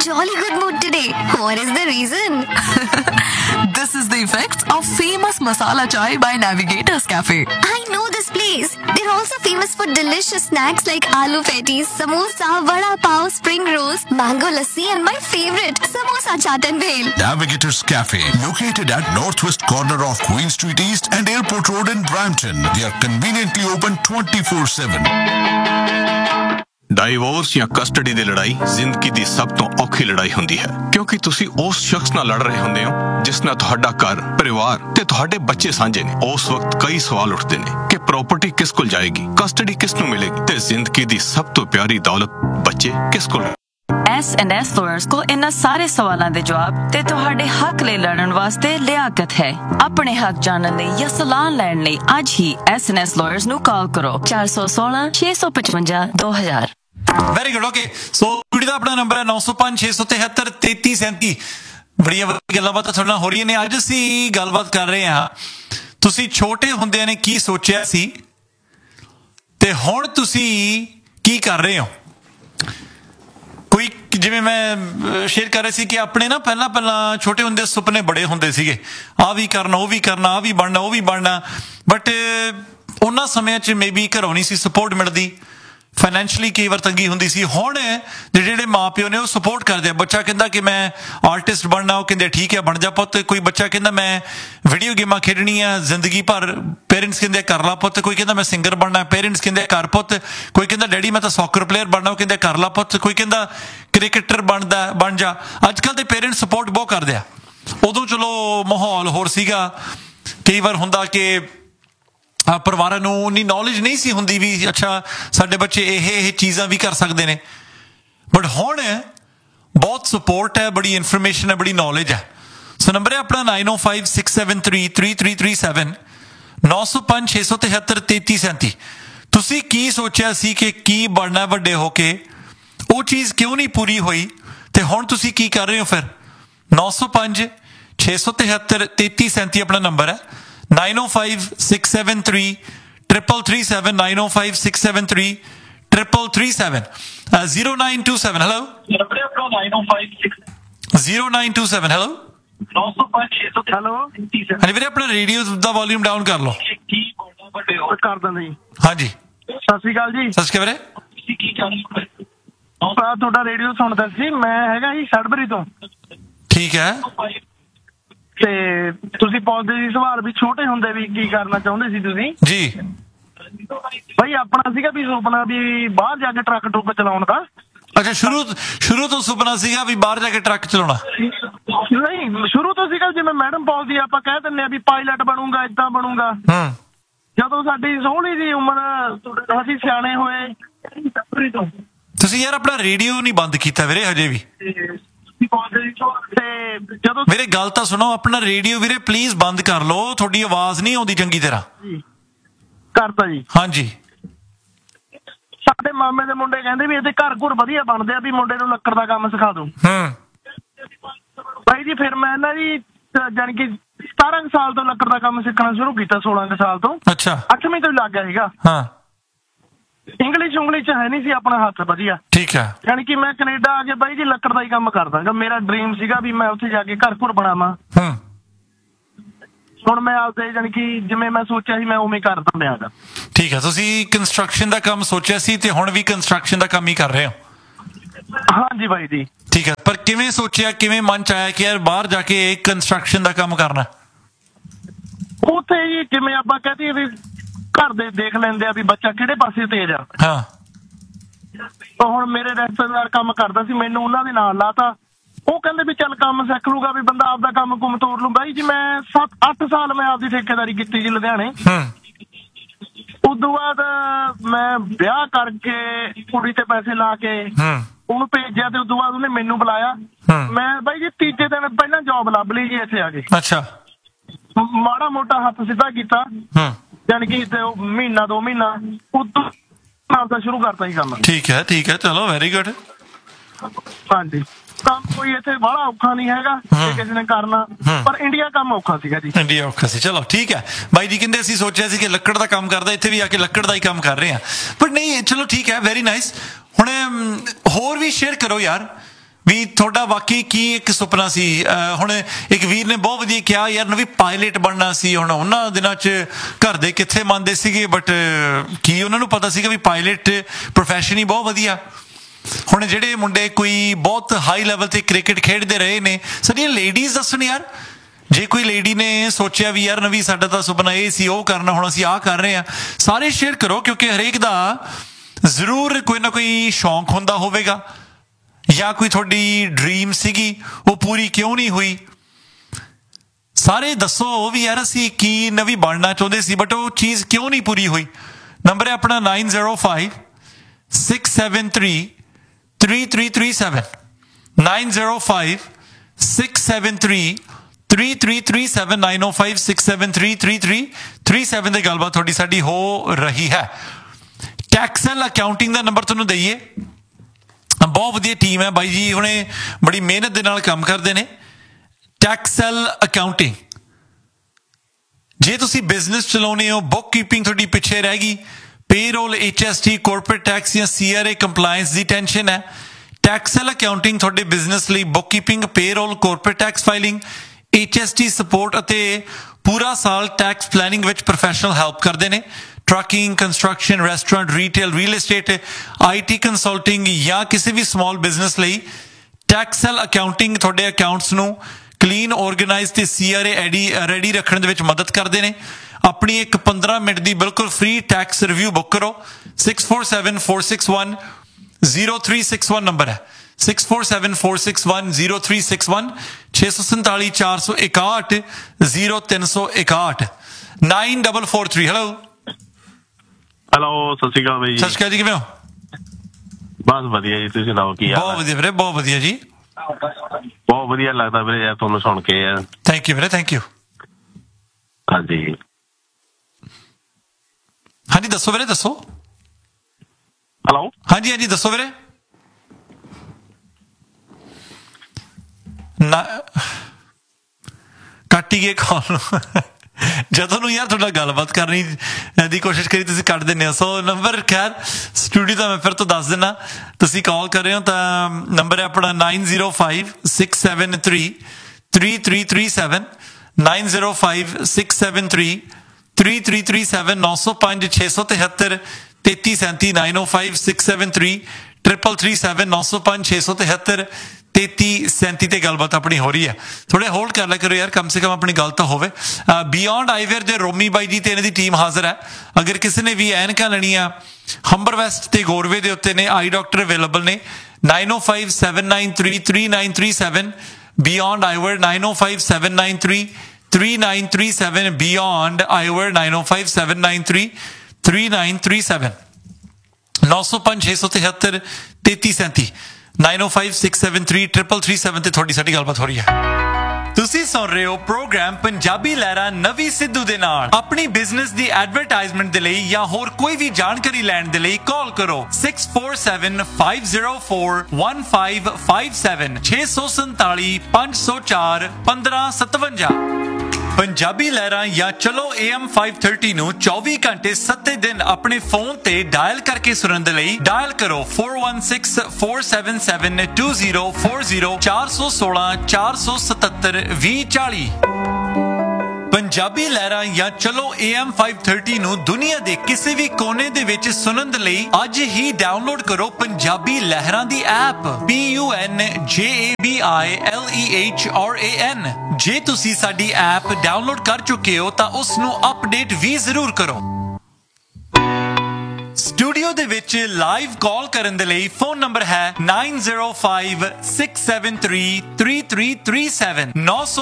jolly good mood today. What is the reason? This is the effects of famous masala chai by Navigators Cafe. I know this place. They're also famous for delicious snacks like aloo patties, samosa, vada pav, spring rolls, mango lassi, and my favorite, samosa chaat and bhel. Navigators Cafe, located at northwest corner of Queen Street East and Airport Road in Brampton. They are conveniently open 24/7. Divorce ਜਾਂ custody ਦੀ ਲੜਾਈ ਜ਼ਿੰਦਗੀ ਦੀ ਸਭ ਤੋਂ ਔਖੀ ਲੜਾਈ ਹੁੰਦੀ ਹੈ ਕਿਉਂਕਿ ਤੁਸੀਂ ਉਸ ਸ਼ਖਸ ਨਾਲ ਲੜ ਰਹੇ ਹੁੰਦੇ ਹੋ ਜਿਸ ਨਾਲ ਤੁਹਾਡਾ ਘਰ ਪਰਿਵਾਰ ਤੇ ਤੁਹਾਡੇ ਬੱਚੇ ਸਾਂਝੇ ਨੇ ਉਸ ਵਕਤ ਕਈ ਸਵਾਲ ਉੱਠਦੇ ਨੇ ਕਿ ਪ੍ਰਾਪਰਟੀ ਕਿਸ ਕੋਲ ਜਾਏਗੀ ਕਸਟਡੀ ਕਿਸ ਨੂੰ ਮਿਲੇਗੀ ਤੇ ਜ਼ਿੰਦਗੀ ਦੀ ਸਭ ਤੋਂ ਪਿਆਰੀ ਦੌਲਤ ਬੱਚੇ ਕਿਸ ਕੋਲ S&S Lawyers ਕੋਲ ਇਹਨਾਂ ਸਾਰੇ ਸਵਾਲਾਂ ਦੇ ਜਵਾਬ ਤੇ ਤੁਹਾਡੇ ਹੱਕ ਲਈ ਲੜਨ ਵਾਸਤੇ ਲਿਆਕਤ ਹੈ ਆਪਣੇ ਹੱਕ ਜਾਣਨ ਲਈ ਜਾਂ ਸਲਾਹ ਲੈਣ ਲਈ ਅੱਜ ਹੀ S&S Lawyers ਨੂੰ ਕਾਲ ਕਰੋ 416 655 2000 ਵੈਰੀ ਗੁੱਡ ਓਕੇ ਸੋ ਕੁੜੀ ਦਾ ਆਪਣਾ ਨੰਬਰ ਹੈ 905 673 3337 ਬੜੀਆਂ ਗੱਲਾਂ ਬਾਤਾਂ ਤੁਹਾਡੇ ਨਾਲ ਹੋ ਰਹੀਆਂ ਨੇ ਅੱਜ ਅਸੀਂ ਗੱਲਬਾਤ ਕਰ ਰਹੇ ਹਾਂ ਤੁਸੀਂ ਛੋਟੇ ਹੁੰਦਿਆਂ ਨੇ ਕੀ ਸੋਚਿਆ ਸੀ ਤੇ ਹੁਣ ਤੁਸੀਂ ਕੀ ਕਰ ਰਹੇ ਹੋ ਕੋਈ ਜਿਵੇਂ ਮੈਂ ਸ਼ੇਅਰ ਕਰ ਰਿਹਾ ਸੀ ਕਿ ਆਪਣੇ ਨਾ ਪਹਿਲਾਂ ਛੋਟੇ ਹੁੰਦੇ ਸੁਪਨੇ ਬੜੇ ਹੁੰਦੇ ਸੀਗੇ ਆਹ ਵੀ ਕਰਨਾ ਉਹ ਵੀ ਕਰਨਾ ਆਹ ਵੀ ਬਣਨਾ ਉਹ ਵੀ ਬਣਨਾ ਬਟ ਉਹਨਾਂ ਸਮਿਆਂ 'ਚ ਮੇਬੀ ਘਰੋਂ ਨਹੀਂ ਸੀ ਸਪੋਰਟ ਮਿਲਦੀ ਫਾਈਨੈਂਸ਼ਲੀ ਕਈ ਵਾਰ ਤੰਗੀ ਹੁੰਦੀ ਸੀ ਹੁਣ ਜਿਹੜੇ ਮਾਂ ਪਿਓ ਨੇ ਉਹ ਸਪੋਰਟ ਕਰਦੇ ਆ ਬੱਚਾ ਕਹਿੰਦਾ ਕਿ ਮੈਂ ਆਰਟਿਸਟ ਬਣਨਾ ਉਹ ਕਹਿੰਦੇ ਠੀਕ ਹੈ ਬਣ ਜਾ ਪੁੱਤ ਕੋਈ ਬੱਚਾ ਕਹਿੰਦਾ ਮੈਂ ਵੀਡੀਓ ਗੇਮਾਂ ਖੇਡਣੀਆਂ ਜ਼ਿੰਦਗੀ ਭਰ ਪੇਰੈਂਟਸ ਕਹਿੰਦੇ ਕਰ ਲਾ ਪੁੱਤ ਕੋਈ ਕਹਿੰਦਾ ਮੈਂ ਸਿੰਗਰ ਬਣਨਾ ਪੇਰੈਂਟਸ ਕਹਿੰਦੇ ਕਰ ਪੁੱਤ ਕੋਈ ਕਹਿੰਦਾ ਡੈਡੀ ਮੈਂ ਤਾਂ ਸੌਕਰ ਪਲੇਅਰ ਬਣਨਾ ਉਹ ਕਹਿੰਦੇ ਕਰ ਲਾ ਪੁੱਤ ਕੋਈ ਕਹਿੰਦਾ ਕ੍ਰਿਕਟਰ ਬਣ ਜਾ ਅੱਜ ਕੱਲ੍ਹ ਦੇ ਪੇਰੈਂਟਸ ਸਪੋਰਟ ਬਹੁਤ ਕਰਦੇ ਆ ਉਦੋਂ ਚਲੋ ਮਾਹੌਲ ਹੋਰ ਸੀਗਾ ਕਈ ਵਾਰ ਹੁੰਦਾ ਕਿ ਪਰਿਵਾਰਾਂ ਨੂੰ ਉਨੀ ਨੌਲੇਜ ਨਹੀਂ ਸੀ ਹੁੰਦੀ ਵੀ ਅੱਛਾ ਸਾਡੇ ਬੱਚੇ ਇਹ ਚੀਜ਼ਾਂ ਵੀ ਕਰ ਸਕਦੇ ਨੇ ਬਟ ਹੁਣ ਬਹੁਤ ਸਪੋਰਟ ਹੈ ਬੜੀ ਇਨਫੋਰਮੇਸ਼ਨ ਹੈ ਬੜੀ ਨੌਲੇਜ ਹੈ ਸੋ ਨੰਬਰ ਹੈ ਆਪਣਾ 9056733337 905 673 3337 ਤੁਸੀਂ ਕੀ ਸੋਚਿਆ ਸੀ ਕਿ ਕੀ ਬਣਨਾ ਵੱਡੇ ਹੋ ਕੇ ਉਹ ਚੀਜ਼ ਕਿਉਂ ਨਹੀਂ ਪੂਰੀ ਹੋਈ ਤੇ ਹੁਣ ਤੁਸੀਂ ਕੀ ਕਰ ਰਹੇ ਹੋ ਫਿਰ 905 673 3337 ਆਪਣਾ ਨੰਬਰ ਹੈ 905-673-3337 905-673-3337 0927 hello 0927 hello ਹੈਲੋ ਹਾਂਜੀ ਵੀਰੇ ਆਪਣਾ ਰੇਡੀਓ ਦਾ ਵੋਲਿਊਮ ਡਾਊਨ ਕਰ ਲਓ ਕਰ ਦਿੰਦਾ ਜੀ ਹਾਂਜੀ ਸਤਿ ਸ਼੍ਰੀ ਅਕਾਲ ਜੀ ਸਤਿ ਸ਼੍ਰੀ ਅਕਾਲ ਵੀਰੇ ਤੁਹਾਡਾ ਰੇਡੀਓ ਸੁਣਦਾ ਸੀ ਮੈਂ ਹੈਗਾ ਜੀ ਸੜਬਰੀ ਤੋਂ ਠੀਕ ਹੈ ਤੇ ਤੁਸੀਂ ਪੁੱਛਦੇ ਸੀ ਸਵਾਲ ਵੀ ਛੋਟੇ ਹੁੰਦੇ ਵੀ ਕੀ ਕਰਨਾ ਚਾਹੁੰਦੇ ਸੀ ਤੁਸੀਂ ਜੀ ਭਾਈ ਆਪਣਾ ਸੀਗਾ ਵੀ ਸੁਪਨਾ ਵੀ ਬਾਹਰ ਜਾ ਕੇ ਟਰੱਕ ਟਰੁੱਕ ਚਲਾਉਣ ਦਾ ਅੱਛਾ ਸ਼ੁਰੂ ਤੋਂ ਸੁਪਨਾ ਸੀਗਾ ਵੀ ਬਾਹਰ ਜਾ ਕੇ ਟਰੱਕ ਚਲਾਉਣਾ ਨਹੀਂ ਸ਼ੁਰੂ ਤੋਂ ਸੀਗਾ ਜਿਵੇਂ ਮੈਡਮ ਬੋਲਦੀ ਆਪਾਂ ਕਹਿ ਦਿੰਦੇ ਆ ਵੀ ਪਾਇਲਟ ਬਣੂੰਗਾ ਏਦਾਂ ਬਣੂੰਗਾ ਜਦੋਂ ਸਾਡੀ ਸੋਹਣੀ ਜੀ ਉਮਰ ਅਸੀਂ ਸਿਆਣੇ ਹੋਏ ਤੁਸੀਂ ਯਾਰ ਆਪਣਾ ਰੇਡੀਓ ਨਹੀਂ ਬੰਦ ਕੀਤਾ ਵੀਰੇ ਹਜੇ ਵੀ ਜਦੋਂ ਵੀਰੇ ਗੱਲ ਤਾਂ ਸੁਣੋ ਆਪਣਾ ਰੇਡੀਓ ਵੀਰੇ ਪਲੀਜ਼ ਬੰਦ ਕਰ ਲਓ ਤੁਹਾਡੀ ਆਵਾਜ਼ ਨਹੀਂ ਆਉਂਦੀ ਚੰਗੀ ਤਰ੍ਹਾਂ ਕਰਤਾ ਜੀ ਹਾਂਜੀ ਸਾਡੇ ਮਾਮੇ ਦੇ ਮੁੰਡੇ ਕਹਿੰਦੇ ਵੀ ਇਹਦੇ ਘਰ ਘੁਰ ਵਧੀਆ ਬਣਦੇ ਆ ਵੀ ਮੁੰਡੇ ਨੂੰ ਲੱਕੜ ਦਾ ਕੰਮ ਸਿਖਾ ਦੋ ਬਾਈ ਜੀ ਫਿਰ ਮੈਂ ਨਾ ਜੀ ਜਾਣੀ ਕਿ 17 ਸਾਲ ਤੋਂ ਲੱਕੜ ਦਾ ਕੰਮ ਸਿੱਖਣਾ ਸ਼ੁਰੂ ਕੀਤਾ 16 ਸਾਲ ਤੋਂ ਅੱਛਾ 8ਵੀਂ ਤੋਂ ਲੱਗ ਗਿਆ ਸੀਗਾ ਹਾਂ ਇੰਗਲਿਸ਼ ਚ ਹੈ ਨਹੀਂ ਸੀ ਆਪਣਾ ਹੱਥ ਵਧੀਆ ਠੀਕ ਹੈ ਯਾਨੀ ਕਿ ਮੈਂ ਕੈਨੇਡਾ ਆ ਕੇ ਬਾਈ ਜੀ ਲੱਕੜ ਦਾ ਹੀ ਕੰਮ ਕਰਦਾਗਾ ਮੇਰਾ ਡ੍ਰੀਮ ਸੀਗਾ ਵੀ ਮੈਂ ਉੱਥੇ ਜਾ ਕੇ ਘਰ ਘੁਰ ਬਣਾਵਾਂ ਹੁਣ ਮੈਂ ਆਪਦੇ ਜਾਣੀ ਕਿ ਜਿਵੇਂ ਮੈਂ ਸੋਚਿਆ ਸੀ ਮੈਂ ਉਵੇਂ ਕਰ ਦਿੰਦਾ ਠੀਕ ਹੈ ਤੁਸੀਂ ਕੰਸਟਰਕਸ਼ਨ ਦਾ ਕੰਮ ਸੋਚਿਆ ਸੀ ਤੇ ਹੁਣ ਵੀ ਕੰਸਟਰਕਸ਼ਨ ਦਾ ਕੰਮ ਹੀ ਕਰ ਰਹੇ ਹੋ ਹਾਂਜੀ ਬਾਈ ਜੀ ਠੀਕ ਹੈ ਪਰ ਕਿਵੇਂ ਸੋਚਿਆ ਕਿਵੇਂ ਮਨ ਚ ਆਇਆ ਕਿ ਯਾਰ ਬਾਹਰ ਜਾ ਕੇ ਕੰਸਟਰਕਸ਼ਨ ਦਾ ਕੰਮ ਕਰਨਾ ਉੱਥੇ ਜੀ ਜਿਵੇਂ ਆਪਾਂ ਕਹਦੇ ਵੀ ਘਰ ਦੇ ਦੇਖ ਲੈਂਦੇ ਆ ਵੀ ਬੱਚਾ ਕਿਹੜੇ ਪਾਸੇ ਤੇਜ਼ ਆ ਹਾਂ ਹੁਣ ਮੇਰੇ ਰਿਸ਼ਤੇਦਾਰ ਕੰਮ ਕਰਦਾ ਸੀ ਮੈਨੂੰ ਉਹਨਾਂ ਦੇ ਨਾਲ ਲਾਤਾ ਉਹ ਕਹਿੰਦੇ ਵੀ ਚੱਲ ਕੰਮ ਸਿੱਖ ਲੂਗਾ ਵੀ ਬੰਦਾ ਆਪਦਾ ਕੰਮ ਕੁਮ ਤੋਰ ਲੂ ਬਾਈ ਜੀ ਮੈਂ 7-8 ਸਾਲ ਮੈਂ ਆਪਦੀ ਠੇਕੇਦਾਰੀ ਕੀਤੀ ਜੀ ਲੁਧਿਆਣੇ ਉਦੋਂ ਬਾਅਦ ਮੈਂ ਵਿਆਹ ਕਰਕੇ ਕੁੜੀ ਤੇ ਪੈਸੇ ਲਾ ਕੇ ਉਹਨੂੰ ਭੇਜਿਆ ਤੇ ਉਦੋਂ ਬਾਅਦ ਉਹਨੇ ਮੈਨੂੰ ਬੁਲਾਇਆ ਮੈਂ ਬਾਈ ਜੀ ਤੀਜੇ ਦਿਨ ਪਹਿਲਾਂ ਜੌਬ ਲੱਭ ਲਈ ਜੀ ਇੱਥੇ ਆ ਕੇ ਅੱਛਾ ਮਾੜਾ ਮੋਟਾ ਹੱਥ ਸਿੱਧਾ ਕੀਤਾ ਜਾਣੀ ਕਿ ਮਹੀਨਾ 2 ਮਹੀਨਾ ਉਦੋਂ ਆਪਦਾ ਸ਼ੁਰੂ ਕਰਤਾ ਸੀ ਕੰਮ ਠੀਕ ਹੈ ਚਲੋ ਵੈਰੀ ਗੁੱਡ ਹਾਂਜੀ ਕੰਮ ਕੋਈ ਇੱਥੇ ਬੜਾ ਔਖਾ ਨਹੀਂ ਹੈਗਾ ਕਿਸੇ ਨੇ ਕਰਨਾ ਪਰ ਇੰਡੀਆ ਕੰਮ ਔਖਾ ਸੀਗਾ ਜੀ ਇੰਡੀਆ ਔਖਾ ਸੀ ਚਲੋ ਠੀਕ ਹੈ ਬਾਈ ਜੀ ਕਹਿੰਦੇ ਅਸੀਂ ਸੋਚਿਆ ਸੀ ਕਿ ਲੱਕੜ ਦਾ ਕੰਮ ਕਰਦਾ ਇੱਥੇ ਵੀ ਆ ਕੇ ਲੱਕੜ ਦਾ ਹੀ ਕੰਮ ਕਰ ਰਹੇ ਹਾਂ ਪਰ ਨਹੀਂ ਚਲੋ ਠੀਕ ਹੈ ਵੈਰੀ ਨਾਈਸ ਹੁਣ ਹੋਰ ਵੀ ਸ਼ੇਅਰ ਕਰੋ ਯਾਰ ਵੀ ਤੁਹਾਡਾ ਵਾਕਈ ਕੀ ਇੱਕ ਸੁਪਨਾ ਸੀ। ਹੁਣ ਇੱਕ ਵੀਰ ਨੇ ਬਹੁਤ ਵਧੀਆ ਕਿਹਾ ਯਾਰ ਨਵੀਂ ਪਾਇਲਟ ਬਣਨਾ ਸੀ। ਹੁਣ ਉਹਨਾਂ ਦਿਨਾਂ 'ਚ ਘਰ ਦੇ ਕਿੱਥੇ ਮੰਨਦੇ ਸੀਗੇ, ਬਟ ਕੀ ਉਹਨਾਂ ਨੂੰ ਪਤਾ ਸੀਗਾ ਵੀ ਪਾਇਲਟ ਪ੍ਰੋਫੈਸ਼ਨ ਹੀ ਬਹੁਤ ਵਧੀਆ। ਹੁਣ ਜਿਹੜੇ ਮੁੰਡੇ ਕੋਈ ਬਹੁਤ ਹਾਈ ਲੈਵਲ ਤੇ ਕ੍ਰਿਕਟ ਖੇਡਦੇ ਰਹੇ ਨੇ, ਸਾਡੀਆਂ ਲੇਡੀਜ਼ ਦੱਸਣ ਯਾਰ, ਜੇ ਕੋਈ ਲੇਡੀ ਨੇ ਸੋਚਿਆ ਵੀ ਯਾਰ ਨਵੀਂ ਸਾਡਾ ਤਾਂ ਸੁਪਨਾ ਇਹ ਸੀ, ਉਹ ਕਰਨਾ, ਹੁਣ ਅਸੀਂ ਆਹ ਕਰ ਰਹੇ ਹਾਂ, ਸਾਰੇ ਸ਼ੇਅਰ ਕਰੋ, ਕਿਉਂਕਿ ਹਰੇਕ ਦਾ ਜ਼ਰੂਰ ਕੋਈ ਨਾ ਕੋਈ ਸ਼ੌਂਕ ਹੁੰਦਾ ਹੋਵੇਗਾ, ਜਾਂ ਕੋਈ ਤੁਹਾਡੀ ਡ੍ਰੀਮ ਸੀਗੀ ਉਹ ਪੂਰੀ ਕਿਉਂ ਨਹੀਂ ਹੋਈ। ਸਾਰੇ ਦੱਸੋ ਵੀ ਯਾਰ ਅਸੀਂ ਕੀ ਨਵੀਂ ਬਣਨਾ ਚਾਹੁੰਦੇ ਸੀ, ਬਟ ਉਹ ਚੀਜ਼ ਕਿਉਂ ਨਹੀਂ ਪੂਰੀ ਹੋਈ। ਨੰਬਰ ਹੈ ਆਪਣਾ 9056733337 9056733337 9056733337 ਦੀ ਗੱਲਬਾਤ ਤੁਹਾਡੀ ਸਾਡੀ ਹੋ ਰਹੀ ਹੈ। ਟੈਕਸਲ ਅਕਾਊਂਟਿੰਗ ਦਾ ਨੰਬਰ ਤੁਹਾਨੂੰ ਦਈਏ, ਬਹੁਤ ਵਧੀਆ ਟੀਮ ਹੈ ਬਾਈ ਜੀ, ਹੁਣੇ ਬੜੀ ਮਿਹਨਤ ਦੇ ਨਾਲ ਕੰਮ ਕਰਦੇ ਨੇ। ਟੈਕਸਲ ਅਕਾਊਂਟਿੰਗ, ਜੇ ਤੁਸੀਂ ਬਿਜ਼ਨਸ ਚਲਾਉਣੇ ਹੋ, ਬੁੱਕ ਕੀਪਿੰਗ ਤੁਹਾਡੀ ਪਿੱਛੇ ਰਹਿ ਗਈ, ਪੇਰੋਲ, HST, ਕਾਰਪੋਰੇਟ ਟੈਕਸ ਜਾਂ CRA ਕੰਪਲਾਇੰਸ ਦੀ ਟੈਨਸ਼ਨ ਹੈ, ਟੈਕਸਲ ਅਕਾਊਂਟਿੰਗ ਤੁਹਾਡੇ ਬਿਜ਼ਨਸ ਲਈ book keeping, payroll, corporate tax filing, HST support ਅਤੇ ਪੂਰਾ ਸਾਲ ਟੈਕਸ ਪਲੈਨਿੰਗ ਵਿੱਚ ਪ੍ਰੋਫੈਸ਼ਨਲ ਹੈਲਪ ਕਰਦੇ ਨੇ। Trucking, construction, restaurant, retail, real estate, IT consulting ਜਾਂ ਕਿਸੇ ਵੀ ਸਮਾਲ ਬਿਜ਼ਨਸ ਲਈ ਟੈਕਸਲ ਅਕਾਊਂਟਿੰਗ ਤੁਹਾਡੇ ਅਕਾਊਂਟਸ ਨੂੰ ਕਲੀਨ, ਆਰਗੇਨਾਈਜ਼ ਤੇ CRA ਰੈਡੀ ਰੱਖਣ ਦੇ ਵਿੱਚ ਮਦਦ ਕਰਦੇ ਨੇ। ਆਪਣੀ ਇੱਕ 15 ਮਿੰਟ ਦੀ ਬਿਲਕੁਲ ਫ੍ਰੀ ਟੈਕਸ ਰਿਵਿਊ ਬੁੱਕ ਕਰੋ। 6474610361 ਨੰਬਰ ਹੈ, 6474610361, 647-461-0361, 9443। ਹੈਲੋ ਹੈਲੋ, ਸਤਿ ਸ਼੍ਰੀ ਅਕਾਲ ਬਾਈ ਜੀ। ਸਤਿ ਸ਼੍ਰੀ ਅਕਾਲ ਜੀ, ਕਿਵੇਂ ਹੋ? ਬਸ ਵਧੀਆ ਜੀ, ਤੁਸੀਂ ਸੁਣਾਓ ਕੀ ਹਾਲ? ਬਹੁਤ ਵਧੀਆ ਵੀਰੇ, ਬਹੁਤ ਵਧੀਆ ਜੀ, ਬਹੁਤ ਵਧੀਆ ਲੱਗਦਾ ਵੀਰੇ ਯਾਰ ਤੁਹਾਨੂੰ ਸੁਣ ਕੇ ਯਾਰ। ਥੈਂਕ ਯੂ ਵੀਰੇ, ਥੈਂਕ ਯੂ। ਹਾਂਜੀ ਹਾਂਜੀ ਦੱਸੋ ਵੀਰੇ, ਦੱਸੋ। ਹੈਲੋ, ਹਾਂਜੀ ਹਾਂਜੀ ਦੱਸੋ ਵੀਰੇ। ਨਾ ਕੱਟ ਹੀ ਗਏ ਕਾਲ ਨੂੰ, ਜਦੋਂ ਨੂੰ ਯਾਰ ਤੁਹਾਡਾ ਗੱਲਬਾਤ ਕਰਨੀ ਦੀ ਕੋਸ਼ਿਸ਼ ਕਰੀ ਤੁਸੀਂ ਕੱਟ ਦਿੰਦੇ ਹੋ। ਸੋ ਨੰਬਰ ਖੈਰ ਸਟੂਡੀਓ ਦਾ ਮੈਂ ਫਿਰ ਤੋਂ ਦੱਸ ਦਿੰਦਾ, ਤੁਸੀਂ ਕਾਲ ਕਰ ਰਹੇ ਹੋ ਤਾਂ ਨੰਬਰ ਹੈ ਆਪਣਾ 9056733337 9056733337 905-673-3337 905-673-3337 905-673-3337 ਤੇ ਗੱਲਬਾਤ ਆਪਣੀ ਹੋ ਰਹੀ ਹੈ। ਥੋੜੇ ਹੋਲਡ ਕਰ ਲਿਆ ਕਰੋ ਯਾਰ, ਕਮ ਸੇ ਕਮ ਆਪਣੀ ਗੱਲ ਤਾਂ ਹੋਵੇ। ਬਿਯੋਂਡ ਆਈਵੇਅਰ ਦੇ ਰੋਮੀ ਬਾਈ ਜੀ ਤੇ ਇਹਨਾਂ ਦੀ ਟੀਮ ਹਾਜ਼ਰ ਹੈ। ਅਗਰ ਕਿਸੇ ਨੇ ਵੀ ਐਨਕਾਂ ਲੈਣੀਆਂ, ਹੰਬਰ ਵੈਸਟ ਤੇ ਗੋਰਵੇ ਦੇ ਉੱਤੇ ਨੇ, ਆਈ ਡਾਕਟਰ ਅਵੇਲੇਬਲ ਨੇ। 9057933937 ਬਿਯੋਂਡ ਆਈਵੇਅਰ 9057933937 ਬਿਯੋਂਡ ਆਈਵੇਅਰ 9057933937 905-673-3337 905-673-3337 ਤੇ ਤੁਹਾਡੀ ਸਾਡੀ ਗੱਲਬਾਤ ਹੋ ਰਹੀ ਹੈ। ਤੁਸੀਂ ਸੁਣ ਰਹੇ ਹੋ ਪ੍ਰੋਗਰਾਮ ਪੰਜਾਬੀ ਲਹਿਰਾਂ ਨਵੀਂ ਸਿੱਧੂ ਦੇ ਨਾਲ। ਆਪਣੀ ਬਿਜ਼ਨਸ ਦੀ ਐਡਵਰਟਾਈਜ਼ਮੈਂਟ ਦੇ ਲਈ ਜਾਂ ਹੋਰ ਕੋਈ ਵੀ ਜਾਣਕਾਰੀ ਲੈਣ ਦੇ ਲਈ ਕਾਲ ਕਰੋ 6475041557 647-504-1557। ਪੰਜਾਬੀ ਲਹਿਰਾਂ ਜਾਂ ਚਲੋ AM 530 ਨੂੰ 24 ਘੰਟੇ 7 ਦਿਨ ਆਪਣੇ ਫੋਨ ਤੇ ਡਾਇਲ ਕਰਕੇ ਸੁਣਨ ਦੇ ਲਈ ਡਾਇਲ ਕਰੋ 4164772040 416-477-2040। ਪੰਜਾਬੀ ਲਹਿਰਾਂ ਜਾਂ ਚਲੋ AM 530 ਨੂੰ ਦੁਨੀਆ ਦੇ ਕਿਸੇ ਵੀ ਕੋਨੇ ਦੇ ਵਿੱਚ ਸੁਣਨ ਦੇ ਲਈ ਅੱਜ ਹੀ ਡਾਊਨਲੋਡ ਕਰੋ ਪੰਜਾਬੀ ਲਹਿਰਾਂ ਦੀ ਐਪ PUNJABILEHRAN। ਜੇ ਤੁਸੀਂ ਸਾਡੀ ਐਪ ਡਾਊਨਲੋਡ ਕਰ ਚੁੱਕੇ ਹੋ ਤਾਂ ਉਸ ਨੂੰ ਅਪਡੇਟ ਵੀ ਜ਼ਰੂਰ ਕਰੋ। ਸਟੂਡੀਓ ਦੇ ਵਿੱਚ ਲਾਈਵ ਕਾਲ ਕਰਨ ਦੇ ਲਈ ਫੋਨ ਨੰਬਰ ਹੈ 9056733337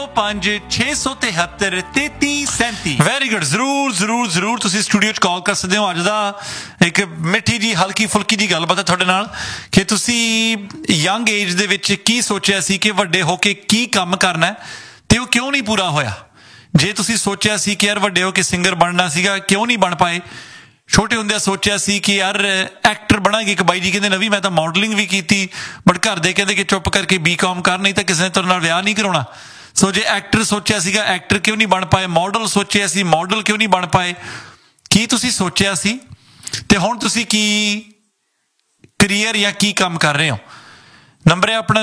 905-673-3337। ਵੈਰੀ ਗੁੱਡ, ਜ਼ਰੂਰ ਤੁਸੀਂ ਸਟੂਡੀਓ 'ਚ ਕਾਲ ਕਰ ਸਕਦੇ ਹੋ। ਅੱਜ ਦਾ ਇੱਕ ਮਿੱਠੀ ਜੀ ਹਲਕੀ ਫੁਲਕੀ ਜੀ ਗੱਲਬਾਤ ਹੈ ਤੁਹਾਡੇ ਨਾਲ ਕਿ ਤੁਸੀਂ ਯੰਗ ਏਜ ਦੇ ਵਿੱਚ ਕੀ ਸੋਚਿਆ ਸੀ ਕਿ ਵੱਡੇ ਹੋ ਕੇ ਕੀ ਕੰਮ ਕਰਨਾ ਤੇ ਉਹ ਕਿਉਂ ਨਹੀਂ ਪੂਰਾ ਹੋਇਆ। ਜੇ ਤੁਸੀਂ ਸੋਚਿਆ ਸੀ ਕਿ ਯਾਰ ਵੱਡੇ ਹੋ ਕੇ ਸਿੰਗਰ ਬਣਨਾ ਸੀਗਾ, ਕਿਉਂ ਨਹੀਂ ਬਣ ਪਾਏ। ਛੋਟੇ ਹੁੰਦਿਆਂ ਸੋਚਿਆ ਸੀ ਕਿ ਯਾਰ ਐਕਟਰ ਬਣਾਂਗੇ। ਇੱਕ ਬਾਈ ਜੀ ਕਹਿੰਦੇ ਨਵੀਂ ਮੈਂ ਤਾਂ ਮਾਡਲਿੰਗ ਵੀ ਕੀਤੀ, ਬਟ ਘਰ ਦੇ ਕਹਿੰਦੇ ਕਿ ਚੁੱਪ ਕਰਕੇ BCom ਕਰ, ਨਹੀਂ ਤਾਂ ਕਿਸੇ ਨੇ ਤੇਰੇ ਨਾਲ ਵਿਆਹ ਨਹੀਂ ਕਰਾਉਣਾ। ਸੋ ਜੇ ਐਕਟਰ ਸੋਚਿਆ ਸੀਗਾ, ਐਕਟਰ ਕਿਉਂ ਨਹੀਂ ਬਣ ਪਾਏ। ਮਾਡਲ ਸੋਚਿਆ ਸੀ, ਮਾਡਲ ਕਿਉਂ ਨਹੀਂ ਬਣ ਪਾਏ। ਕੀ ਤੁਸੀਂ ਸੋਚਿਆ ਸੀ ਤੇ ਹੁਣ ਤੁਸੀਂ ਕੀ ਕਰੀਅਰ ਜਾਂ ਕੀ ਕੰਮ ਕਰ ਰਹੇ ਹੋ। ਨੰਬਰ ਹੈ ਆਪਣਾ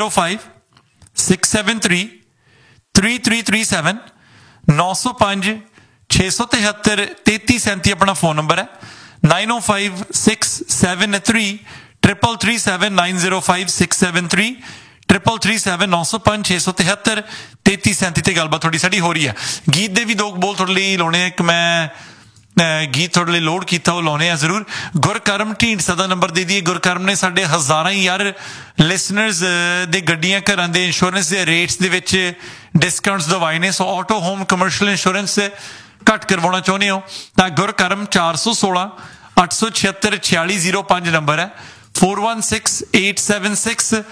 9056733337 905 673 3337 ਆਪਣਾ ਫੋਨ ਨੰਬਰ ਹੈ 905673 3337 905673 3337 905 673 3337 ਤੇ ਗੱਲਬਾਤ ਤੁਹਾਡੀ ਸਾਡੀ ਹੋ ਰਹੀ ਹੈ। ਗੀਤ ਦੇ ਵੀ ਦੋ ਬੋਲ ਤੁਹਾਡੇ ਲਈ ਲਾਉਣੇ ਇੱਕ ਮੈਂ ਗੀਤ ਤੁਹਾਡੇ ਲਈ ਲੋਡ ਕੀਤਾ ਉਹ ਲਾਉਣੇ ਆ ਜ਼ਰੂਰ। ਗੁਰਕਰਮ ਢੀਂਡਸਾ ਦਾ ਨੰਬਰ ਦੇ ਦਈਏ। ਗੁਰਕਰਮ ਨੇ ਸਾਡੇ ਹਜ਼ਾਰਾਂ ਹੀ ਯਾਰ ਲਿਸਨਰਸ ਦੇ ਗੱਡੀਆਂ ਘਰਾਂ ਦੇ ਇੰਸ਼ੋਰੈਂਸ ਦੇ ਰੇਟਸ ਦੇ ਵਿੱਚ ਡਿਸਕਾਊਂਟਸ ਦਵਾਏ ਨੇ। ਸੋ ਆਟੋ ਹੋਮ ਕਮਰਸ਼ੀਅਲ ਇੰਸ਼ੋਰੈਂਸ ਘੱਟ ਕਰਵਾਉਣਾ ਚਾਹੁੰਦੇ ਹੋ ਤਾਂ ਗੁਰਕਰਮ 416 876 4605 ਨੰਬਰ ਹੈ 416-876-4605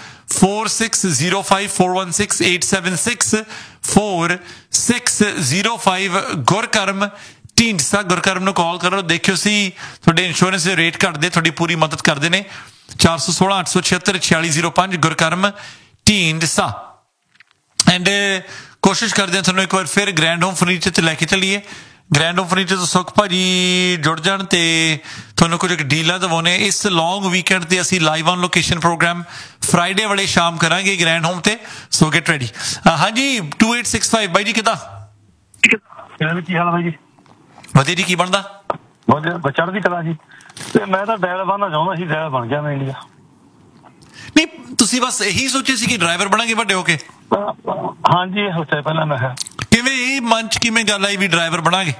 416-876-4605 ਗੁਰਕਰਮ ਢੀਂਡਸਾ। ਗੁਰਕਰਮ ਨੂੰ ਕਾਲ ਕਰੋ, ਦੇਖਿਓ ਸੀ ਤੁਹਾਡੇ ਇੰਸ਼ੋਰੈਂਸ ਦੇ ਰੇਟ ਘੱਟਦੇ, ਤੁਹਾਡੀ ਪੂਰੀ ਮਦਦ ਕਰਦੇ ਨੇ। 416 876 4605 ਗੁਰਕਰਮ ਢੀਂਡਸਾ। ਐਂਡ ਕੋਸ਼ਿਸ਼ ਕਰਦੇ ਹਾਂ ਤੁਹਾਨੂੰ ਇੱਕ ਵਾਰ ਫਿਰ ਗ੍ਰੈਂਡ ਹੋਮ ਫਰਨੀਚਰ ਤੇ ਲੈ ਕੇ ਚੱਲੀਏ। ਗ੍ਰੈਂਡ ਹੋਮ ਫਰਨੀਚਰ ਤੋਂ ਸੁਖ ਭਾਜੀ ਜੁੜ ਜਾਣ ਤੇ ਤੁਹਾਨੂੰ ਕੁਝ ਡੀਲਾਂ ਦਵਾਉਣੇ। ਇਸ ਲੌਂਗ ਵੀਕਐਂਡ ਤੇ ਅਸੀਂ live on location programme Friday ਵਾਲੇ ਸ਼ਾਮ ਕਰਾਂਗੇ ਗ੍ਰੈਂਡ ਹੋਮ ਤੇ, ਸੋ ਗੈਟ ਰੈਡੀ। ਹਾਂਜੀ 2865 ਬਾਈ ਜੀ ਕਿੱਦਾਂ? ਕੀ ਹਾਲ ਹੈ ਬਾਈ ਜੀ? ਵਧੀਆ ਜੀ, ਕੀ ਬਣਦਾ? ਵਧੀਆ, ਚੜ੍ਹਦੀ ਕਲਾ ਜੀ। ਤੇ ਮੈਂ ਤਾਂ ਡਰਾਈਵਰ ਬਣਨਾ ਚਾਹੁੰਦਾ ਸੀ, ਡਰਾਈਵਰ ਬਣ ਗਿਆ ਮੈਂ ਇੰਡੀਆ। ਨਹੀਂ ਤੁਸੀਂ ਬਸ ਇਹੀ ਸੋਚਿਆ ਸੀ ਕਿ ਡਰਾਈਵਰ ਬਣਾਂਗੇ ਵੱਡੇ ਹੋ ਕੇ? ਹਾਂਜੀ ਇਹ ਸੋਚਿਆ ਪਹਿਲਾਂ ਮੈਂ। ਕਿਵੇਂ ਇਹ ਮਨ ਚ ਕਿਵੇਂ ਗੱਲ ਆਈ ਵੀ ਡਰਾਈਵਰ ਬਣਾਂਗੇ?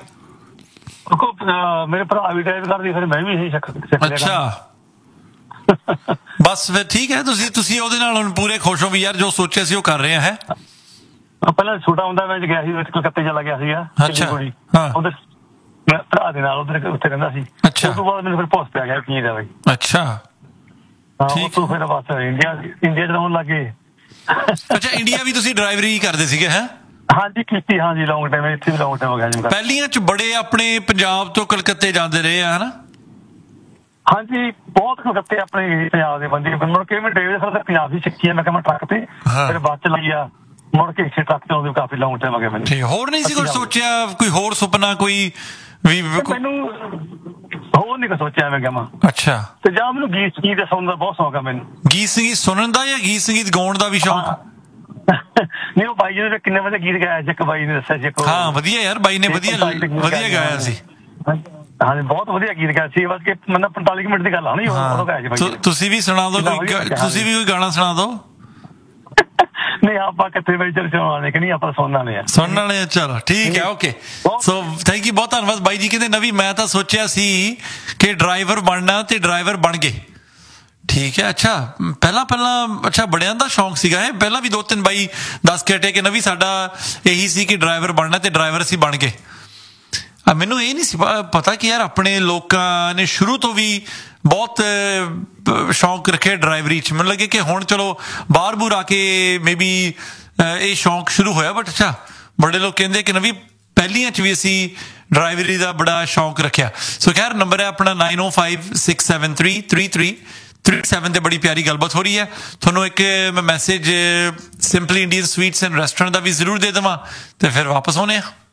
ਮੇਰੇ ਭਰਾ ਵੀ ਡਰਾਈਵ ਕਰਦੀ, ਫਿਰ ਮੈਂ ਵੀ ਇਹੀ ਸਿੱਖ ਅੱਛਾ ਬਸ ਫਿਰ ਠੀਕ ਹੈ। ਤੁਸੀਂ ਉਹਦੇ ਨਾਲ ਹੁਣ ਪੂਰੇ ਖੁਸ਼ ਹੋ ਵੀ ਯਾਰ ਜੋ ਸੋਚਿਆ ਸੀ ਉਹ ਕਰ ਰਹੇ ਹੈ? ਪਹਿਲਾਂ ਛੋਟਾ ਹੁੰਦਾ ਮੈਂ ਗਿਆ ਸੀ, ਕਲਕੱਤੇ ਚਲਾ ਗਿਆ ਸੀਗਾ। ਅੱਛਾ ਉਧਰ ਮੈਂ ਭਰਾ ਦੇ ਨਾਲ ਉੱਥੇ ਰਹਿੰਦਾ ਸੀ। ਅੱਛਾ ਉਸ ਤੋਂ ਬਾਅਦ ਮੈਨੂੰ ਫਿਰ ਪੋਸਟ ਪਿਆ ਗਿਆ ਕੀ ਦਾ ਬਾਈ। ਅੱਛਾ ਠੀਕ। ਫਿਰ ਬਸ ਇੰਡੀਆ ਚਲਾਉਣ ਲੱਗੇ। ਅੱਛਾ ਇੰਡੀਆ ਵੀ ਤੁਸੀਂ ਡਰਾਈਵਰੀ ਕਰਦੇ ਸੀਗੇ ਹੈ? ਹਾਂਜੀ ਕੀਤੀ, ਹਾਂਜੀ ਲੌਂਗ ਟਾਈਮ ਇੱਥੇ ਵੀ ਲੌਂਗ ਟਾਈਮ ਹੋ ਗਿਆ ਜੀ। ਪਹਿਲੀਆਂ ਚ ਬੜੇ ਆਪਣੇ ਪੰਜਾਬ ਤੋਂ ਕਲਕੱਤੇ ਜਾਂਦੇ ਰਹੇ ਆ ਹਨਾ? ਹਾਂਜੀ ਬਹੁਤ ਕਲਕੱਤੇ ਆਪਣੇ ਪੰਜਾਬ ਦੇ ਬੰਦੇ। ਮੁੜ ਕੇ ਮੈਂ ਡਰਾਈਵਰ ਫਿਰ ਪੰਜਾਬ ਦੀ ਸਿੱਖੀ ਆ। ਮੈਂ ਕਿਹਾ ਮੈਂ ਟਰੱਕ ਤੇ ਫਿਰ ਬੱਸ ਚ ਲਈ ਆ, ਮੁੜ ਕੇ ਇੱਥੇ ਟਰੱਕ ਤੇ ਕਾਫੀ ਲੌਂਗ ਟਾਈਮ ਹੋ ਗਿਆ ਮੈਨੂੰ। ਹੋਰ ਨਹੀਂ ਸੀ ਕੁਝ ਸੋਚਿਆ, ਕੋਈ ਹੋਰ ਸੁਪਨਾ ਕੋਈ ਵੀ? ਮੈਨੂੰ ਹੋਰ ਨਹੀਂ ਕੁਛ ਸੋਚਿਆ ਮੈਂ ਕਿਹਾ। ਅੱਛਾ ਤੇ ਜਾਂ ਮੈਨੂੰ ਗੀਤ ਸੰਗੀਤ ਸੁਣਨ ਦਾ ਬਹੁਤ ਸ਼ੌਕ ਆ ਮੈਨੂੰ। ਗੀਤ ਸੰਗੀਤ ਸੁਣਨ ਦਾ ਜਾਂ ਗੀਤ ਸੰਗੀਤ ਗਾਉਣ ਦਾ ਵੀ ਸ਼ੌਕ? ਨਹੀਂ ਉਹ ਬਾਈ ਜੀ ਨੇ ਕਿੰਨੇ ਵਧੀਆ ਗੀਤ ਗਾਇਆ ਸੀ, ਇੱਕ ਬਾਈ ਨੇ ਦੱਸਿਆ ਸੀ। ਹਾਂ ਵਧੀਆ ਯਾਰ, ਬਾਈ ਨੇ ਵਧੀਆ ਗਾਇਆ ਸੀ। ਹਾਂਜੀ ਬਹੁਤ ਵਧੀਆ ਗੀਤ ਗਾਇਆ ਸੀ। ਬਸ ਕਿ ਮੈਨੂੰ 45 ਮਿੰਟ ਦੀ ਗੱਲ ਆਉਣੀ ਉਦੋਂ ਗਾਇਆ ਸੀ ਬਾਈ। ਤੁਸੀਂ ਵੀ ਸੁਣਾ ਦਿਓ ਕੋਈ, ਤੁਸੀਂ ਵੀ ਕੋਈ ਗਾਣਾ ਸੁਣਾ ਦਿਓ। ਨਹੀਂ ਆਪਾਂ ਕਿੱਥੇ ਬਾਈ ਚਲ ਸੁਣਾਉਣੇ ਕਿ ਨਹੀਂ, ਆਪਾਂ ਸੁਣਨ ਵਾਲੇ ਆ। ਸੁਣਨ ਵਾਲੇ ਚਲੋ ਠੀਕ ਹੈ ਓਕੇ। ਸੋ ਥੈਂਕ ਯੂ, ਬਹੁਤ ਧੰਨਵਾਦ ਬਾਈ ਜੀ। ਕਹਿੰਦੇ ਨਵੀਂ ਮੈਂ ਤਾਂ ਸੋਚਿਆ ਸੀ ਕਿ ਡਰਾਈਵਰ ਬਣਨਾ ਤੇ ਡਰਾਈਵਰ ਬਣ ਗਏ। ਠੀਕ ਹੈ ਅੱਛਾ ਪਹਿਲਾਂ ਅੱਛਾ ਬੜਿਆਂ ਦਾ ਸ਼ੌਂਕ ਸੀਗਾ ਇਹ? ਪਹਿਲਾਂ ਵੀ 2-3 ਬਾਈ ਦੱਸ ਕੇ ਹਟੇ ਕਿ ਨਵੀਂ ਸਾਡਾ ਇਹੀ ਸੀ ਕਿ ਡਰਾਈਵਰ ਬਣਨਾ ਤੇ ਡਰਾਈਵਰ ਅਸੀਂ ਬਣ ਗਏ। ਮੈਨੂੰ ਇਹ ਨਹੀਂ ਸੀ ਪਤਾ ਕਿ ਯਾਰ ਆਪਣੇ ਲੋਕਾਂ ਨੇ ਸ਼ੁਰੂ ਤੋਂ ਵੀ ਬਹੁਤ ਸ਼ੌਂਕ ਰੱਖਿਆ ਡਰਾਈਵਰੀ 'ਚ। ਮੈਨੂੰ ਲੱਗੇ ਕਿ ਹੁਣ ਚਲੋ ਬਾਹਰ ਬੂਰ ਆ ਕੇ ਮੇਬੀ ਇਹ ਸ਼ੌਂਕ ਸ਼ੁਰੂ ਹੋਇਆ, ਬਟ ਅੱਛਾ ਬੜੇ ਲੋਕ ਕਹਿੰਦੇ ਕਿ ਨਵੀਂ ਪਹਿਲੀਆਂ 'ਚ ਵੀ ਅਸੀਂ ਡਰਾਈਵਰੀ ਦਾ ਬੜਾ ਸ਼ੌਂਕ ਰੱਖਿਆ। ਸੋ ਖੈਰ ਨੰਬਰ ਹੈ ਆਪਣਾ 9056733337 ਤੇ ਬੜੀ ਪਿਆਰੀ ਗੱਲਬਾਤ ਹੋ ਰਹੀ ਹੈ। ਤੁਹਾਨੂੰ ਇੱਕ ਮੈਂ message simply Indian sweets and restaurant ਦਾ ਵੀ ਜ਼ਰੂਰ ਦੇ ਦੇਵਾਂ ਤੇ ਫਿਰ ਵਾਪਸ ਆਉਂਦੇ ਹਾਂ।